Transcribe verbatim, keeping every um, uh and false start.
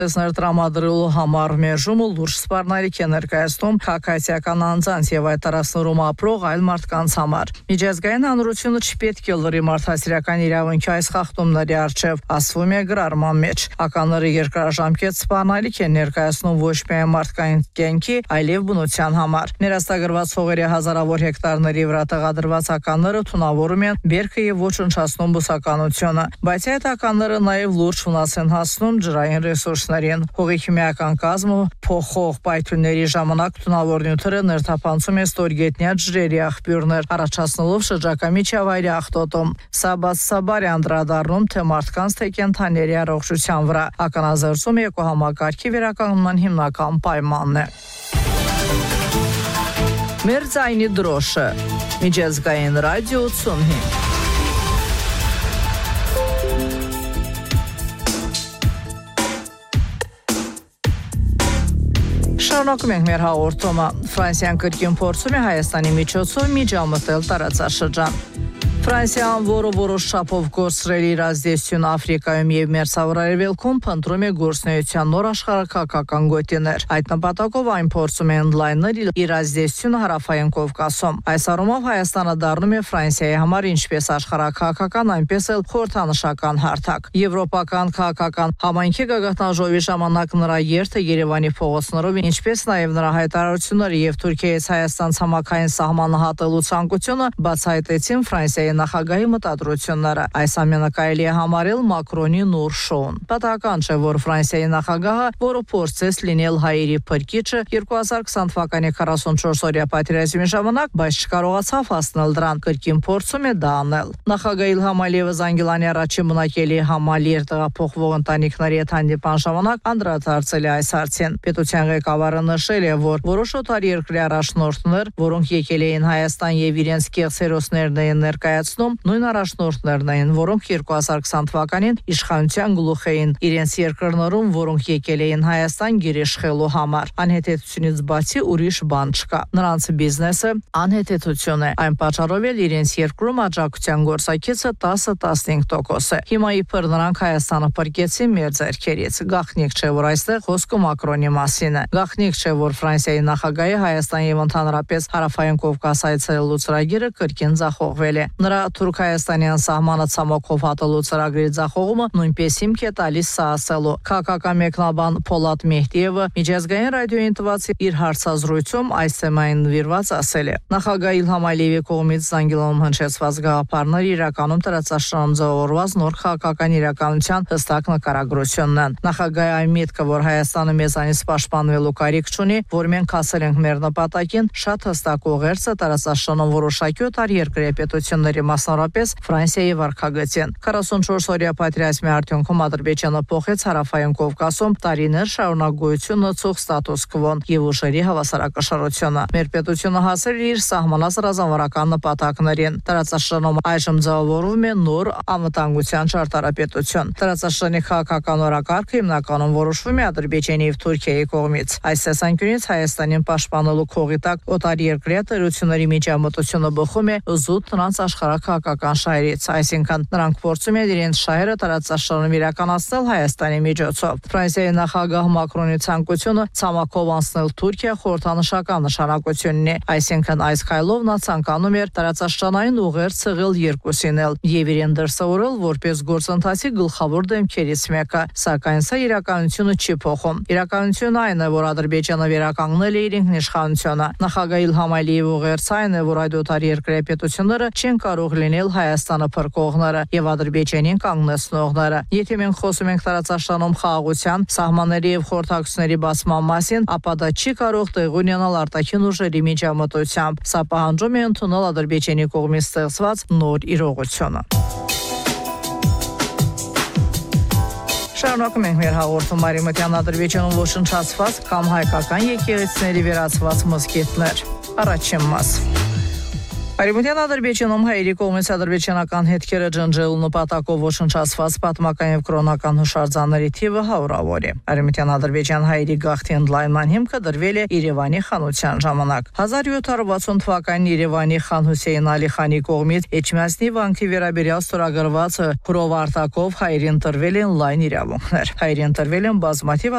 Տեսներ տրամադրելու համար մերժումը լուրջ սպառնալիք է ներկայացնում քաղաքացիական անձանց եւ այդ տարածքներում ապրող այլ մարդկանց համար։ Միջազգային հանրությունը չպետք է լրի մարդասիրական իրավունքի այս խախտումների առջև, ասվում է գրառման մեջ։ Ականները երկարաժամկետ սպառնալիք է ներկայացնում ոչ միայն մարդկային կյանքի, այլև բնության համար։ Ներաստագրված հողերի հազարավոր հեկտարների վրա տեղադրված ականները թունավորում են բերքը եւ ոչնչացնում բուսականությունը, բայց այդ ականները նաեւ լուրջ վնաս են հասնում ջրային ռեսուրսներին։ Հողի քիմիական կազմը փոխող պայթյունների ժամանակ թունավոր նյութերը ներթափանցում են ստորգետնյա ջրերի աղբյուրներ, առաջացնելով շրջակա միջավայրի աղտոտում։ Սա բացասաբար է անդրադառնում թե մարդկանց, թե կենդանիների առողջության վրա։ Ականազերծումը էկոհամակարգի վերականգնման հիմնական պայմանն է։ Մեր ձայնի դրոշը։ Միջազգային ռադիո ութսունհինգ։ Շարունակում ենք մեր հաղորդումը։ Ֆրանսիան կրկին փորձում է Հայաստանի միջոցով միջամտել տարածաշրջան։ Ֆրանսիան, որը որոշ չափով կորցրել իր ազդեցությունը Աֆրիկայում եւ Մերձավոր Արևելքում, փնտրում է գործունեության նոր աշխարհակական գոտիներ։ Այդ նպատակով այն փորձում է ընդլայնել իր ազդեցությունը Հարավային Կովկասում։ Այս առումով Հայաստանը դառնում է Ֆրանսիայի համար ինչպես աշխարհակական, այնպես էլ խորհրդանշական հարթակ։ Եվրոպական քաղաքական համայնքի գագաթնաժողովի ժամանակ նրա երթը Երևանի փողոցներով, ինչպես նաեւ նրա հայտարարությունները եւ Թուրքիայից Հայաստան ցամաքային սահմանը հատելու ցանկությունը բացահայտեցին Ֆրանսիայի նախագահի մտադրությունները։ Այս ամենը կարելի է համարել Մակրոնի նոր շոուն։ Պատահական չէ, որ Ֆրանսիայի նախագահը, որը փորձեց լինել հայերի փրկիչը երկու հազար քսան թվականի քառասունչորս-օրյա պատերազմի ժամանակ, բայց չկարողացավ հասնել դրան, կրկին փորձում է դա անել։ Նախագահ Իլհամ Ալիևը Զանգիլանի առաջին բնակելի համալիր տեղափոխվող ընտանիքների հետ հանդիպան ժամանակ անդրադարձել է այս հարցին։ Պետության ղեկավարը նշել է, որ որոշ օտարերկրյա առաջնորդներ, որոնք եկել էին Հայաստան եւ իրենց կեղծ հերոսներն էին ներկայացնում, նույն առաջնորդներն էին, որոնք երկու հազար քսան թվականին իշխանության գլուխ էին իրենց երկրներում, որոնք եկել էին Հայաստան գերիշխելու համար։ Անհետեցությունից բացի ուրիշ բան չկա։ Նրանց բիզնեսը անհետեցություն է։ Այն պատճառով էլ իրենց երկրում աջակցության գործակիցը տասը-տասնհինգ տոկոս է։ Հիմա իբր նրանք Հայաստանը փրկեցին մեր ձեռքերից։ Գաղտնիք չէ, որ այստեղ խոսքը Մակրոնի մասին է։ Գաղտնիք չէ, որ Ֆրանսիայի նախագահի Հայաստան եւ ընդհանրապես Հարավային Կովկաս այցելելու ծրագիրը կրկին ձախողվել է։ Նրա թուրք-հայաստանյան սահմանը ցամաքով հատելու ծրագրի ձախողումը նույնպես հիմք է տալիս սա ասելու։ Քաղաքական մեկնաբան Փոլատ Մեհդիևը միջազգային ռադիոյին տված իր հարցազրույցում այս թեմային նվիրված ասել է. Նախագահ Իլհամ Ալիևի կողմից Զանգիլանում հնչեցված գաղափարները իրականում տարածաշրջանում ձևավորված նոր քաղաքական իրականության հստակ նկարագրությունն են։ Նախագահի այն միտքը, որ Հայաստանը մեզանից պաշտպանվելու կարիք չունի, որ մենք հասել ենք մեր նպատակին, շատ հստակ ուղերձը տարածաշրջանում որոշակի օտարերկրյա պետությունների, մասնավորապես Ֆրանսիայի վարքագծին։ քառասունչորս-օրյա պատերազմի արդյունքում Ադրբեջանը փոխեց Հարավային Կովկասում տարիներ շարունակ գոյություն ունեցող ստատուս քվոն եւ ուժերի հավասարակշռությունը։ Մեր պետությունը հասել է իր սահմանած ռազմավարական նպատակներին։ Տարածաշրջանում այժմ ձևավորվում է նոր անվտանգության ճարտարապետություն։ Տարածաշրջանի քաղաքական օրակարգը հիմնականում որոշվում է Ադրբեջանի եւ Թուրքիայի կողմից։ Այս տեսանկյունից Հայաստանին պաշտպանելու քողի տակ օտարերկրյա տերությունների միջամտությունը բխում է զուտ նրանց աշխարհակաղակական շահերից, այսինքն նրանք փորձում են իրենց շահերը տարածաշրջանում իրականացնել Հայաստանի միջոցով։ Ֆրանսիայի նախագահ Մակրոնի ցանկությունը ցամաքով անցնել Թուրքիա խորհրդանշական նշանակություն ունի, այսինքն այս քայլով նա ցանկանում էր տարածաշրջանային ուղերձ ցեղել երկուսին էլ եւ իրեն դրսեւորել որպես գործընթացի գլխավոր դեմքերից մեկը, սակայն սա իրականությունը չի փոխում։ Իրականությունը այն է, որ Ադրբեջանը վերականգնել է իր ինքնիշխանությունը։ Նախագահ Իլհամ Ալիևի ուղերձը այն է, որ այդ օտարերկրյա պետությունները չեն կարող լինել Հայաստանը փրկողները եւ Ադրբեջանին կանգնեցնողները։ Եթե մենք խոսում ենք տարածաշրջանում խաղաղության, սահմանների եւ խորհրդակցությունների բացման մասին, ապա դա չի կարող տեղի ունենալ արտաքին ուժերի միջամտությամբ։ Սա պահանջում է ընդունել Ադրբեջանի կողմից ստեղծված նոր իրողությունը։ Շարունակում ենք մեր հաղորդումը Արևմտյան Ադրբեջանում ոչնչացված կամ հայկական եկեղեցիների վերածված մզկիթներ։ Առաջին մաս։ Արևմտյան Ադրբեջանում հայերի կողմից ադրբեջանական հետքերը ջնջելու նպատակով ոչնչացված պատմական եւ կրոնական հուշարձանների թիվը հարյուրավոր է։ Արևմտյան Ադրբեջան հայերի գաղթի ընդլայնման հիմքը դրվել է Երևանի խանության ժամանակ։ հազար յոթ հարյուր վաթսուն թվականին Երևանի խան Հուսեյն Ալի խանի կողմից Էջմիածնի վանքի վերաբերյալ ստորագրված խորովարտակով հայերին տրվել են լայն իրավունքներ։ Հայերին տրվել են բազմաթիվ